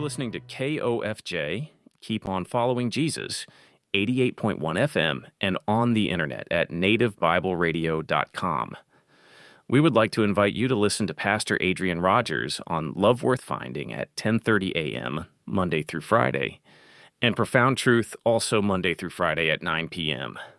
listening to KOFJ, Keep On Following Jesus, 88.1 FM, and on the internet at nativebibleradio.com. We would like to invite you to listen to Pastor Adrian Rogers on Love Worth Finding at 10:30 a.m., Monday through Friday, and Profound Truth also Monday through Friday at 9 p.m.